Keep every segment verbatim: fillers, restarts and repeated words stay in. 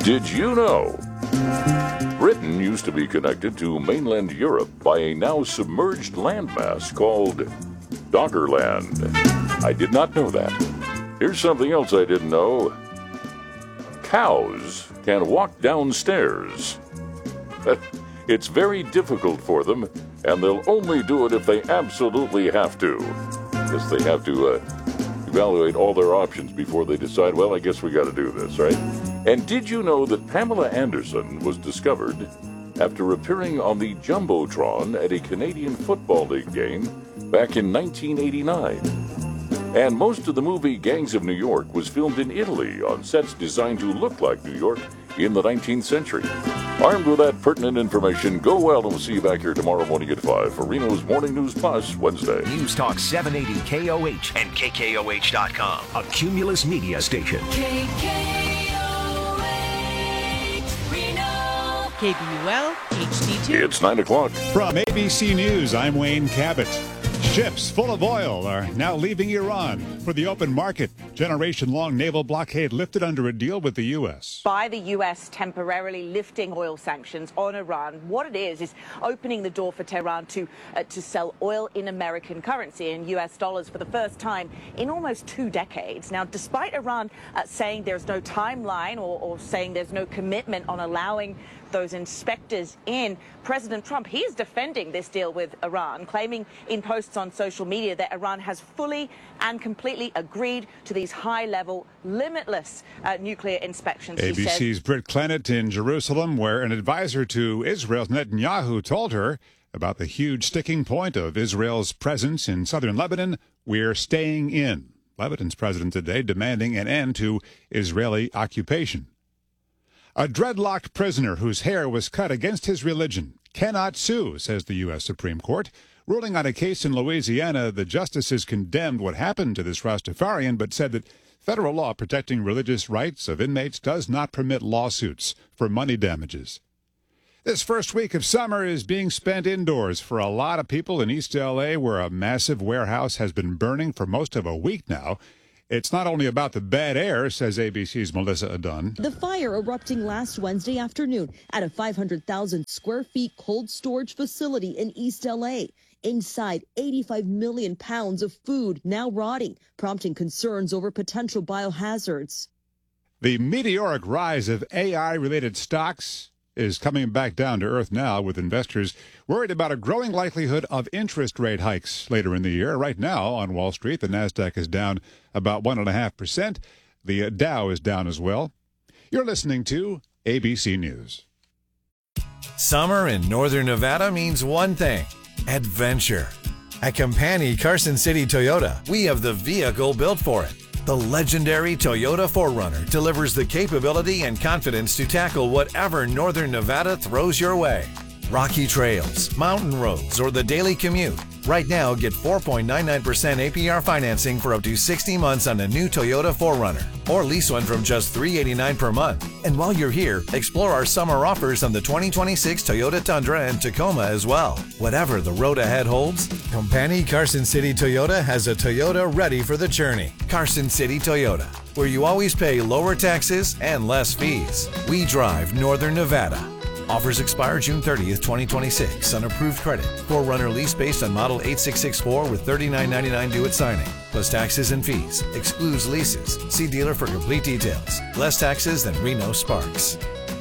Did you know? Britain used to be connected to mainland Europe by a now submerged landmass called Doggerland. I did not know that. Here's something else I didn't know. Cows can walk downstairs. It's very difficult for them, and they'll only do it if they absolutely have to. Guess they have to uh, evaluate all their options before they decide, well, I guess we got to do this, right? And did you know that Pamela Anderson was discovered after appearing on the Jumbotron at a Canadian Football League game back in nineteen eighty-nine? And most of the movie Gangs of New York was filmed in Italy on sets designed to look like New York in the nineteenth century. Armed with that pertinent information, go well, and we'll see you back here tomorrow morning at five for Reno's Morning News Plus Wednesday. News Talk seven eighty K O H and K K O H dot com, a Cumulus media station. K K O H, Reno. K B U L, H D two. It's nine o'clock. From A B C News, I'm Wayne Cabot. Ships full of oil are now leaving Iran for the open market. Generation-long naval blockade lifted under a deal with the U S. By the U S temporarily lifting oil sanctions on Iran. What it is is opening the door for Tehran to uh, to sell oil in American currency, in U S dollars, for the first time in almost two decades. Now, despite Iran uh, saying there's no timeline or, or saying there's no commitment on allowing those inspectors in, President Trump, he's defending this deal with Iran, claiming in posts on social media that Iran has fully and completely agreed to these high-level, limitless uh, nuclear inspections. A B C's Britt Clennett in Jerusalem, where an advisor to Israel's Netanyahu told her about the huge sticking point of Israel's presence in southern Lebanon. We're staying in. Lebanon's president today demanding an end to Israeli occupation. A dreadlocked prisoner whose hair was cut against his religion cannot sue, says the U S Supreme Court. Ruling on a case in Louisiana, the justices condemned what happened to this Rastafarian, but said that federal law protecting religious rights of inmates does not permit lawsuits for money damages. This first week of summer is being spent indoors for a lot of people in East L A, where a massive warehouse has been burning for most of a week now. It's not only about the bad air, says A B C's Melissa Adun. The fire erupting last Wednesday afternoon at a five hundred thousand square feet cold storage facility in East L A. Inside, eighty-five million pounds of food now rotting, prompting concerns over potential biohazards. The meteoric rise of A I-related stocks is coming back down to earth now, with investors worried about a growing likelihood of interest rate hikes later in the year. Right now on Wall Street, the Nasdaq is down about one point five percent. The Dow is down as well. You're listening to A B C News. Summer in northern Nevada means one thing: adventure. At Compani Carson City Toyota, we have the vehicle built for it. The legendary Toyota four runner delivers the capability and confidence to tackle whatever northern Nevada throws your way. Rocky trails, mountain roads, or the daily commute. Right now, get four point nine nine percent A P R financing for up to sixty months on a new Toyota four runner, or lease one from just three hundred eighty-nine dollars per month. And while you're here, explore our summer offers on the twenty twenty-six Toyota Tundra and Tacoma as well. Whatever the road ahead holds, Compani Carson City Toyota has a Toyota ready for the journey. Carson City Toyota, where you always pay lower taxes and less fees. We drive northern Nevada. Offers expire June thirtieth, twenty twenty-six on approved credit. four runner lease based on model eight six six four with thirty-nine ninety-nine due at signing, plus taxes and fees. Excludes leases. See dealer for complete details. Less taxes than Reno Sparks.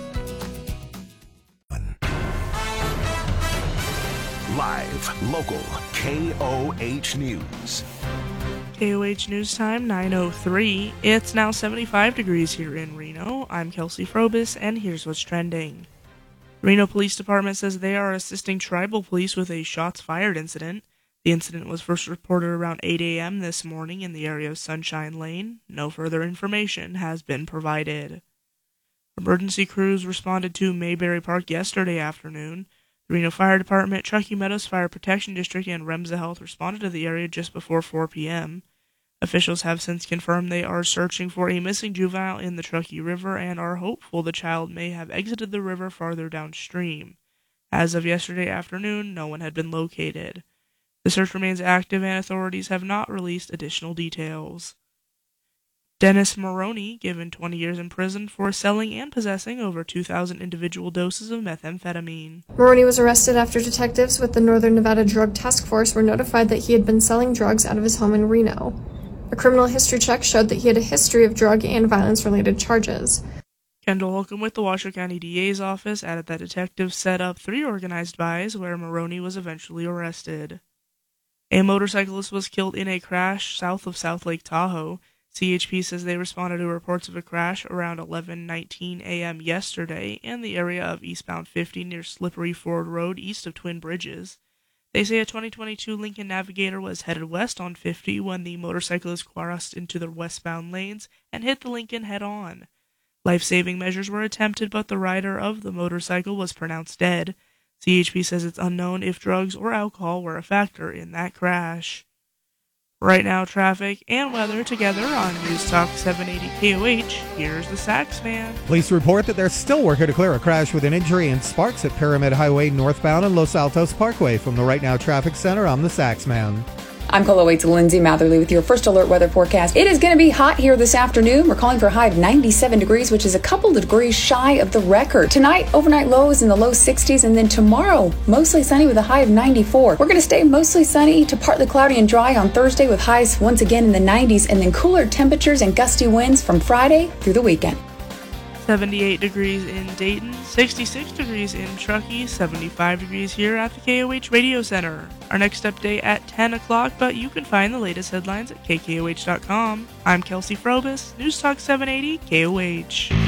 Live, local, K O H News. K O H News Time, nine oh three. It's now seventy-five degrees here in Reno. I'm Kelsey Frobis, and here's what's trending. Reno Police Department says they are assisting tribal police with a shots fired incident. The incident was first reported around eight a.m. this morning in the area of Sunshine Lane. No further information has been provided. Emergency crews responded to Mayberry Park yesterday afternoon. The Reno Fire Department, Truckee Meadows Fire Protection District, and Remsa Health responded to the area just before four p.m. Officials have since confirmed they are searching for a missing juvenile in the Truckee River and are hopeful the child may have exited the river farther downstream. As of yesterday afternoon, no one had been located. The search remains active and authorities have not released additional details. Dennis Maroney, given twenty years in prison for selling and possessing over two thousand individual doses of methamphetamine. Maroney was arrested after detectives with the Northern Nevada Drug Task Force were notified that he had been selling drugs out of his home in Reno. A criminal history check showed that he had a history of drug and violence-related charges. Kendall Holcomb with the Washoe County D A's office added that detectives set up three organized buys where Maroney was eventually arrested. A motorcyclist was killed in a crash south of South Lake Tahoe. C H P says they responded to reports of a crash around eleven nineteen a.m. yesterday in the area of eastbound fifty near Slippery Ford Road east of Twin Bridges. They say a twenty twenty-two Lincoln Navigator was headed west on fifty when the motorcyclist crossed into the westbound lanes and hit the Lincoln head-on. Life-saving measures were attempted, but the rider of the motorcycle was pronounced dead. C H P says it's unknown if drugs or alcohol were a factor in that crash. Right now, traffic and weather together on News Talk seven eighty K O H. Here's the Sax Man. Police report that they're still working to clear a crash with an injury in Sparks at Pyramid Highway northbound and Los Altos Parkway. From the Right Now Traffic Center, I'm the Sax Man. I'm Colo eight's Lindsay Matherly with your first alert weather forecast. It is going to be hot here this afternoon. We're calling for a high of ninety-seven degrees, which is a couple of degrees shy of the record. Tonight, overnight lows in the low sixties, and then tomorrow, mostly sunny with a high of ninety-four. We're going to stay mostly sunny to partly cloudy and dry on Thursday with highs once again in the nineties, and then cooler temperatures and gusty winds from Friday through the weekend. seventy-eight degrees in Dayton, sixty-six degrees in Truckee, seventy-five degrees here at the K O H Radio Center. Our next update at ten o'clock, but you can find the latest headlines at K K O H dot com. I'm Kelsey Frobis, News Talk seven eighty K O H.